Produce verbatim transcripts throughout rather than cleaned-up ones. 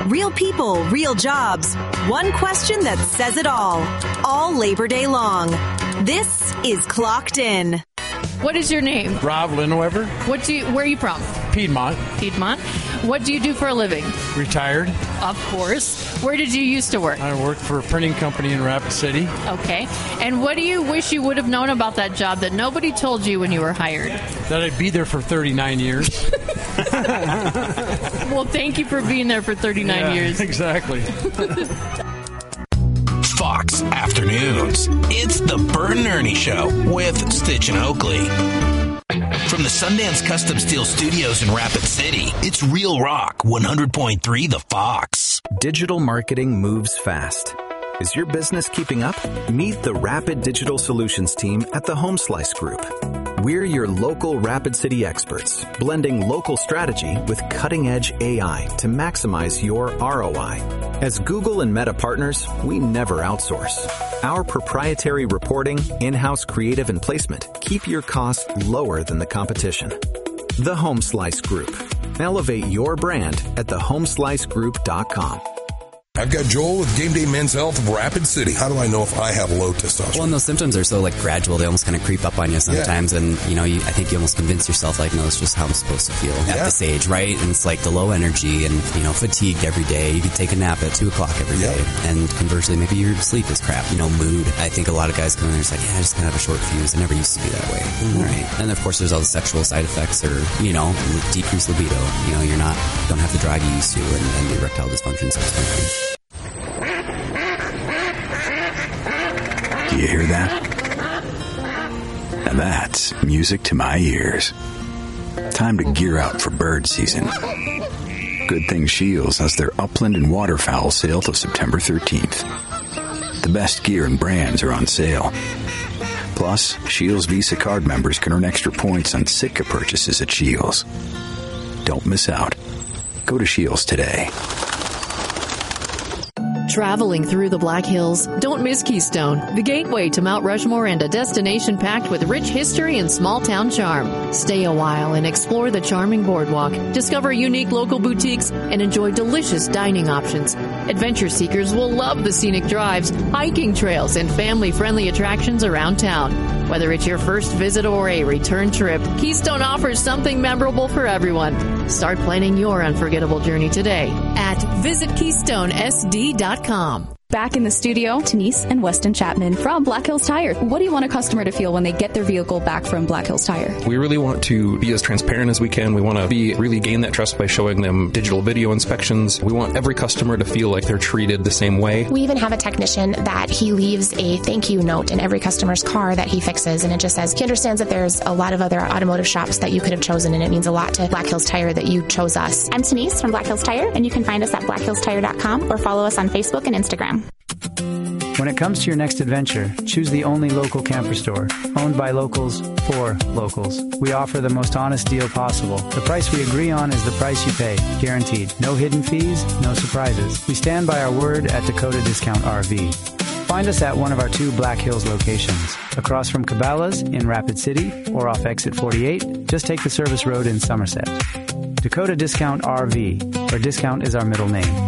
Real people, real jobs. One question that says it all. All Labor Day long. This is Clocked In. What is your name? Rob Linoever. What do you, where are you from? Piedmont. Piedmont. What do you do for a living? Retired. Of course. Where did you used to work? I worked for a printing company in Rapid City. Okay. And what do you wish you would have known about that job that nobody told you when you were hired? That I'd be there for thirty-nine years. Well, thank you for being there for thirty-nine yeah, years. Exactly. Fox Afternoons. It's the Bert and Ernie Show with Stitch and Oakley. From the Sundance Custom Steel Studios in Rapid City, it's Real Rock one hundred point three The Fox. Digital marketing moves fast. Is your business keeping up? Meet the Rapid Digital Solutions team at the HomeSlice Group. We're your local Rapid City experts, blending local strategy with cutting-edge A I to maximize your R O I. As Google and Meta partners, we never outsource. Our proprietary reporting, in-house creative, and placement keep your costs lower than the competition. The HomeSlice Group. Elevate your brand at the home slice group dot com. I've got Joel with Game Day Men's Health of Rapid City. How do I know if I have low testosterone? Well, and those symptoms are so like gradual; they almost kind of creep up on you sometimes. Yeah. And you know, you, I think you almost convince yourself like, no, it's just how I'm supposed to feel yeah. at this age, right? And it's like the low energy and you know, fatigued every day. You could take a nap at two o'clock every day, yeah. and conversely, maybe your sleep is crap. You know, mood. I think a lot of guys come in and it's like, yeah, I just kind of have a short fuse. I never used to be that way. Mm-hmm. All right, and of course, there's all the sexual side effects, or you know, decreased libido. You know, you're not don't have the drive you used to, and, and the erectile dysfunction. So do you hear that? Now that's music to my ears. Time to gear up for bird season. Good thing Shields has their upland and waterfowl sale till September thirteenth. The best gear and brands are on sale. Plus, Shields Visa card members can earn extra points on Sitka purchases at Shields. Don't miss out. Go to Shields today. Traveling through the Black Hills, don't miss Keystone, the gateway to Mount Rushmore and a destination packed with rich history and small-town charm. Stay a while and explore the charming boardwalk, discover unique local boutiques, and enjoy delicious dining options. Adventure seekers will love the scenic drives, hiking trails, and family-friendly attractions around town. Whether it's your first visit or a return trip, Keystone offers something memorable for everyone. Start planning your unforgettable journey today at visit keystone s d dot com. Back in the studio, Denise and Weston Chapman from Black Hills Tire. What do you want a customer to feel when they get their vehicle back from Black Hills Tire? We really want to be as transparent as we can. We want to be really gain that trust by showing them digital video inspections. We want every customer to feel like they're treated the same way. We even have a technician that he leaves a thank you note in every customer's car that he fixes, and it just says he understands that there's a lot of other automotive shops that you could have chosen, and it means a lot to Black Hills Tire that you chose us. I'm Denise from Black Hills Tire, and you can find us at black hills tire dot com or follow us on Facebook and Instagram. When it comes to your next adventure, choose the only local camper store, owned by locals for locals. We offer the most honest deal possible. The price we agree on is the price you pay, guaranteed. No hidden fees, no surprises. We stand by our word at Dakota Discount R V. Find us at one of our two Black Hills locations, across from Cabela's in Rapid City or off Exit forty-eight. Just take the service road in Somerset. Dakota Discount R V, where discount is our middle name.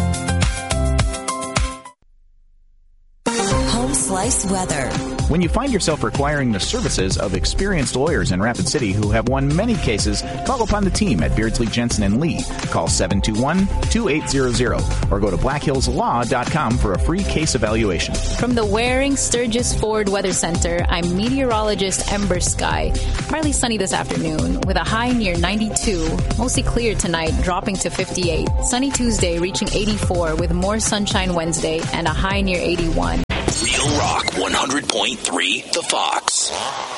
Slice weather. When you find yourself requiring the services of experienced lawyers in Rapid City who have won many cases, call upon the team at Beardsley, Jensen and Lee. Call seven two one, two eight zero zero or go to black hills law dot com for a free case evaluation. From the Waring Sturgis Ford Weather Center, I'm meteorologist Ember Sky. Partly sunny this afternoon with a high near ninety-two. Mostly clear tonight, dropping to fifty-eight. Sunny Tuesday reaching eighty-four with more sunshine Wednesday and a high near eighty-one. Real Rock one hundred point three The Fox.